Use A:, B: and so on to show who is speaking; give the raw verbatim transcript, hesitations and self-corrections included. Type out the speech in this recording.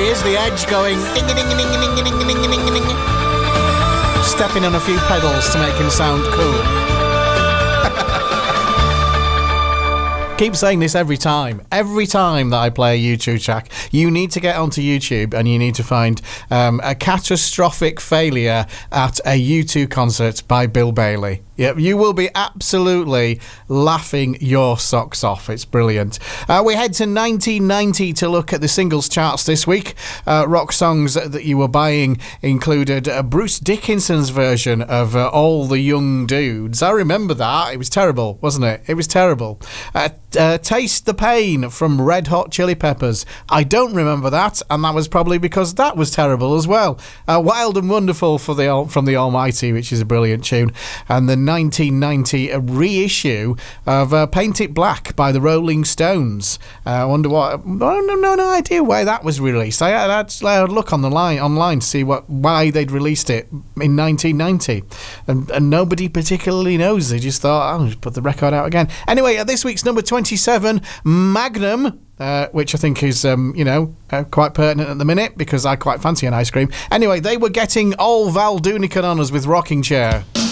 A: Here's the Edge going ding ding ding ding ding ding ding ding ding, stepping on a few pedals to make him sound cool. Keep saying this every time. Every time that I play a YouTube track, you need to get onto YouTube and you need to find um, a catastrophic failure at a U two concert by Bill Bailey. Yep, you will be absolutely laughing your socks off. It's brilliant. Uh, we head to nineteen ninety to look at the singles charts this week. Uh, rock songs that you were buying included uh, Bruce Dickinson's version of uh, All the Young Dudes. I remember that. It was terrible, wasn't it? It was terrible. Uh, uh, Taste the Pain from Red Hot Chili Peppers. I don't remember that, and that was probably because that was terrible as well. Uh, Wild and Wonderful for the from the Almighty, which is a brilliant tune. And the nineteen ninety reissue of uh, Paint It Black by the Rolling Stones. Uh, I wonder what... No, no, no, no idea why that was released. I had, I had to look on the line online to see what why they'd released it in nineteen ninety. And, and nobody particularly knows. They just thought, I'll just put the record out again. Anyway, at this week's number twenty-seven, Magnum... Uh, which I think is, um, you know, uh, quite pertinent at the minute because I quite fancy an ice cream. Anyway, they were getting all Val Doonican on us with Rocking Chair.